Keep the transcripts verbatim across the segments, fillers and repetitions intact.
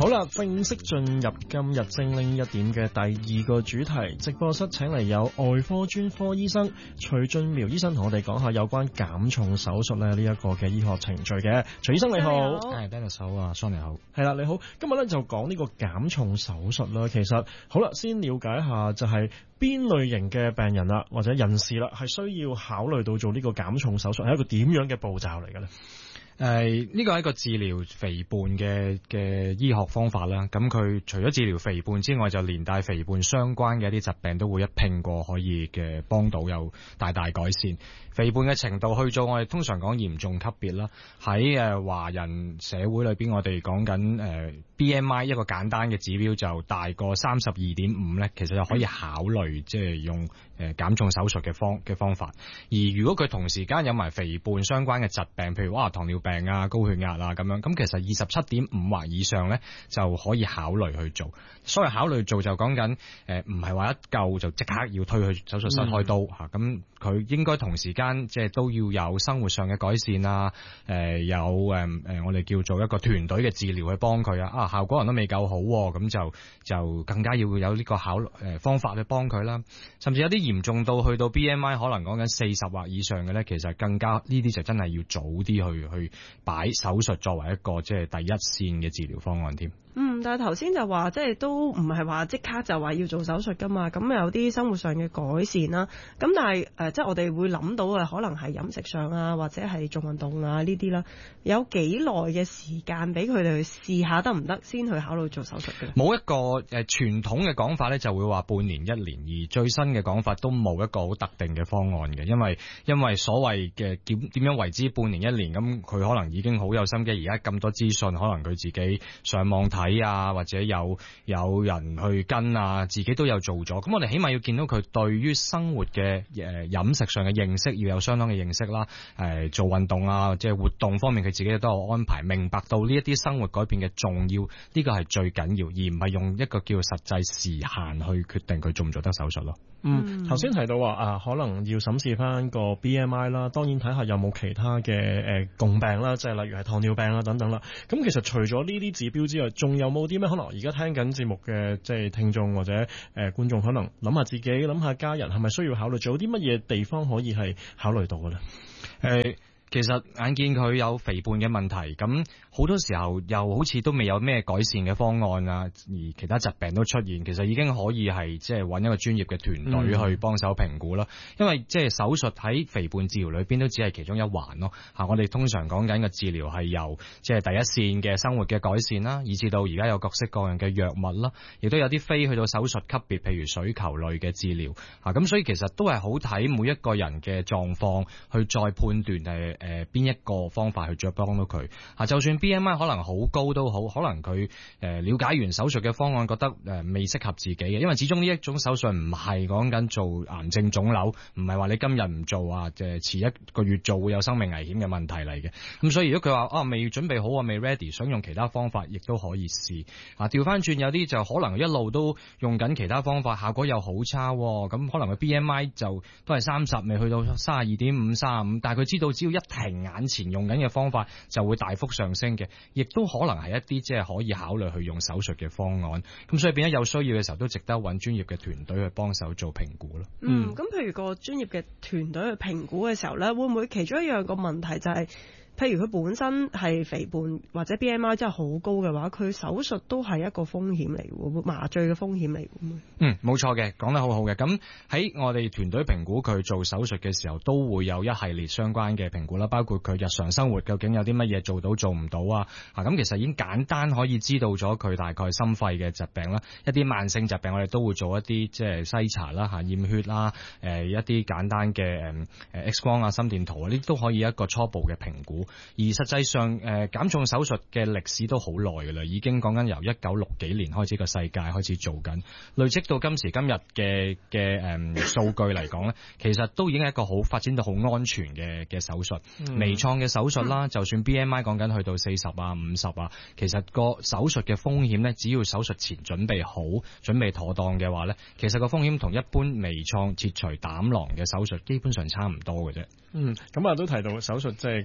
好啦，正式進入今日精靈一點嘅第二個主題，直播室請嚟有外科專科醫生徐俊苗醫生同我哋講下有關減重手術咧呢一個嘅醫學程序嘅。徐醫生你好， 係 Dennis 好啊 ，Son 你好， 係啦你好，今日咧就講呢個減重手術啦。其實好啦，先了解一下就係邊類型嘅病人啦或者人士啦係需要考慮到做呢個減重手術，係一個點樣嘅步驟嚟嘅咧？ 誒、呃，呢個係一個治療肥胖嘅嘅醫學方法啦。咁佢除咗治療肥胖之外，就連帶肥胖相關嘅一啲疾病都會一併過可以嘅幫到，有大大改善。肥胖嘅程度去做，我哋通常講嚴重級別啦。喺誒華人社會裏邊，我哋講緊誒 B M I 一個簡單嘅指標就大過三十二點五咧，其實就可以考慮即係用誒減重手術嘅方嘅方法。而如果佢同時間有埋肥胖相關嘅疾病，譬如話糖尿病啊、高血壓啊咁樣，咁其實二十七點五或以上咧就可以考慮去做。所謂考慮做就講緊誒唔係話一嚿就即刻要推去手術室開刀嚇，咁佢、嗯、應該同時間即係都要有生活上嘅改善啊，誒、呃、有誒誒、呃、我哋叫做一個團隊嘅治療去幫佢啊，啊效果人都未夠好，咁就就更加要有呢個考誒、呃、方法去幫佢啦。甚至有啲嚴重到去到 B M I 可能講緊四十或以上嘅咧，其實更加呢啲就真係要早啲去去擺手術作為一個即係第一線嘅治療方案添。 嗯，但係頭先就話即係都唔係話即刻就話要做手術噶嘛，咁有啲生活上嘅改善啦。咁但係誒、呃，即係我哋會諗到嘅可能係飲食上啊，或者係做運動啊呢啲啦。有幾耐嘅時間俾佢哋去試下得唔得，先去考慮做手術嘅？ 冇一個誒傳統嘅講法咧，就會話半年一年，而最新嘅講法都冇一個好特定嘅方案嘅，因為因為所謂嘅點點樣為之半年一年，咁佢可能已經好有心機，而家咁多資訊，可能佢自己上網睇啊，或者有有人去跟啊，自己都有做咗。咁我哋起碼要見到佢對於生活嘅誒飲食上嘅認識要有相當嘅認識啦。誒、呃、做運動啊，即係活動方面，佢自己都有安排，明白到呢一啲生活改變嘅重要，呢個係最緊要，而唔係用一個叫實際時限去決定佢做唔做得手術咯。 嗯，頭先提到話啊，可能要審視翻個 B M I 啦，當然睇下有冇其他嘅誒共病啦，即係例如係糖尿病啦等等啦。咁其實除咗呢啲指標之外，仲有冇啲咩可能而家聽緊節目嘅即係聽眾或者誒、呃、觀眾，可能諗下自己諗下家人係咪需要考慮，仲有啲乜嘢地方可以係考慮到嘅咧？誒、 呃。其實眼見佢有肥胖嘅問題，咁好多時候又好似都未有咩改善嘅方案啊，而其他疾病都出現，其實已經可以係即係揾一個專業嘅團隊去幫手評估啦。嗯、因為即係手術喺肥胖治療裏邊都只係其中一環咯。吓，我哋通常講緊嘅治療係由即係第一線嘅生活嘅改善啦，以至到而家有各式各樣嘅藥物啦，亦都有啲非去到手術級別，譬如水球類嘅治療。吓，咁所以其實都係好睇每一個人嘅狀況去再判斷係。誒，邊一個方法去再幫到佢啊？就算 B M I 可能好高都好，可能佢誒了解完手術嘅方案，覺得誒未適合自己嘅，因為始終呢一種手術唔係講緊做癌症腫瘤，唔係話你今日唔做啊，即係遲一個月做會有生命危險嘅問題嚟嘅。咁所以如果佢話啊未準備好啊未 ready， 想用其他方法，亦都可以試啊。調翻轉有啲就可能一路都用緊其他方法，效果又好差，咁可能佢 B M I 就都係三十，未去到三十二點五、三十五，但係佢知道只要一停眼前用緊嘅方法就會大幅上升嘅，亦都可能係一啲即係可以考慮去用手術嘅方案。咁所以變咗有需要嘅時候都值得揾專業嘅團隊去幫手做評估咯。 嗯，咁譬如個專業嘅團隊去評估嘅時候呢，會唔會其中一樣個問題就係、是？譬如佢本身係肥胖或者 B M I 真係好高嘅話，佢手術都係一個風險嚟嘅，麻醉嘅風險嚟嘅。 嗯，冇錯嘅，講得好好嘅。咁喺我哋團隊評估佢做手術嘅時候，都會有一系列相關嘅評估啦，包括佢日常生活究竟有啲乜嘢做到做唔到啊。啊，咁其實已經簡單可以知道咗佢大概心肺嘅疾病啦，一啲慢性疾病我哋都會做一啲即係篩查啦，嚇驗血啦，誒一啲簡單嘅誒誒 X 光啊、心電圖啊，呢啲都可以一個初步嘅評估。而實際上，誒、呃、減重手術嘅歷史都好耐㗎啦，已經講緊由一九六幾年開始個世界開始做緊，累積到今時今日嘅嘅誒數據嚟講咧，其實都已經係一個好發展到好安全嘅嘅手術。嗯、微創嘅手術啦，就算 B M I 講緊去到四十啊、五十啊，其實個手術嘅風險咧，只要手術前準備好、準備妥當嘅話咧，其實個風險同一般微創切除膽囊嘅手術基本上差唔多嘅啫。 嗯，咁啊都提到手術即係嗰個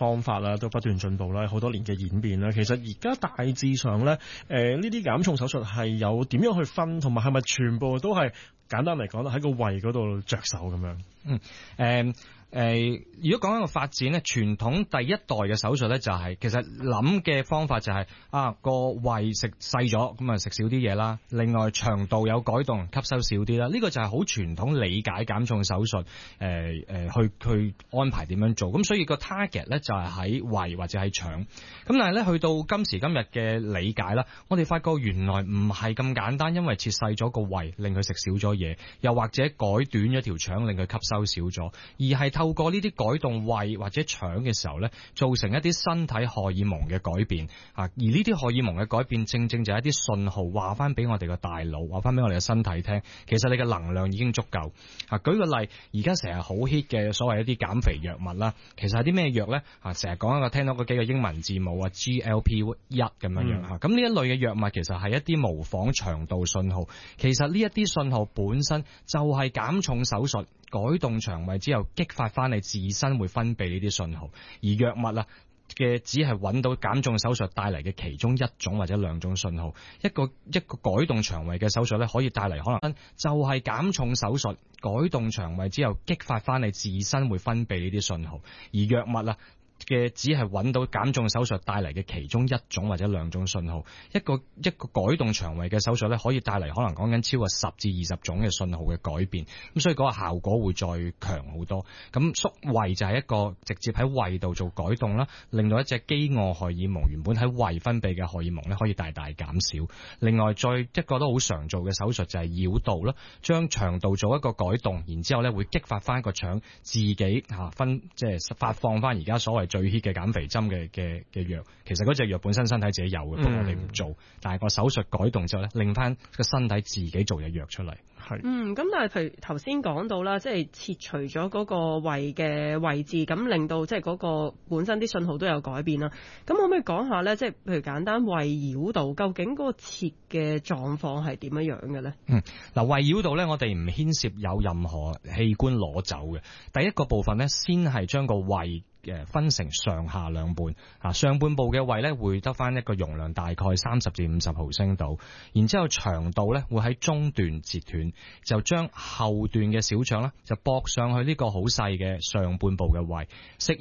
方法啦，都不斷進步啦，好多年嘅演變啦。其實而家大致上咧，誒呢啲減重手術係有點樣去分，同埋係咪全部都係簡單嚟講喺個胃嗰度着手咁樣？ 嗯，誒、呃。誒、呃，如果講一個發展咧，傳統第一代嘅手術咧就係、是、其實諗嘅方法就係、是、啊個胃食細咗，咁啊食少啲嘢啦。另外腸道有改動，吸收少啲啦。呢、這個就係好傳統理解減重手術誒誒、呃呃、去去安排點樣做。咁所以個 target 咧就係喺胃或者喺腸。咁但係咧去到今時今日嘅理解啦，我哋發覺原來唔係咁簡單，因為切細咗個胃令佢食少咗嘢，又或者改短咗條腸令佢吸收少咗，而係透過呢啲改動胃或者腸嘅時候咧，造成一啲身體荷爾蒙嘅改變啊！而呢啲荷爾蒙嘅改變，正正就係一啲信號，話翻俾我哋個大腦，話翻俾我哋嘅身體聽，其實你嘅能量已經足夠啊！舉個例，而家成日好 hit 嘅所謂一啲減肥藥物啦，其實係啲咩藥咧？啊，成日講一個聽到嗰幾個英文字母啊 ，G L P 一 咁樣樣嚇。咁呢、嗯、一類嘅藥物其實係一啲模仿腸道信號，其實呢一啲信號本身就係減重手術改動腸胃之後激發翻你自身會分泌呢啲信號，而藥物啊嘅只係揾到減重手術帶嚟嘅其中一種或者兩種信號，一個一個改動腸胃嘅手術咧，可以帶嚟可能就係減重手術改動腸胃之後激發翻你自身會分泌呢啲信號，而藥物啊嘅只係揾到減重手術帶嚟嘅其中一種或者兩種信號，一個一個改動腸胃嘅手術咧，可以帶嚟可能講緊超過十至二十種嘅信號嘅改變，咁所以嗰個效果會再強好多。咁縮胃就係一個直接喺胃度做改動啦，令到一隻飢餓荷爾蒙原本喺胃分泌嘅荷爾蒙咧，可以大大減少。另外再一個都好常做嘅手術就係繞道啦，將腸道做一個改動，然之後咧會激發翻個腸自己嚇分即係發放翻而家所謂最 hit 嘅減肥針嘅嘅嘅藥，其實嗰隻藥本身身體自己有嘅，不過我哋唔做，但係個手術改動之後咧，令翻個身體自己做隻藥出嚟。係，嗯， 咁但係譬如頭先講到啦，即係切除咗嗰個胃嘅位置，咁令到即係嗰個本身啲信號都有改變啦。咁可唔可以講下咧？即係譬如簡單胃繞道，究竟嗰個切嘅狀況係點樣樣嘅咧？ 嗯，嗱，胃繞道咧，我哋唔牽涉有任何器官攞走嘅。第一個部分咧，先係將個胃誒分成上下兩半，啊上半部嘅胃咧會得翻一個容量大概三十至五十毫升度，然之後腸道咧會喺中段截斷，就將後段嘅小腸咧就駁上去呢個好細嘅上半部嘅胃，適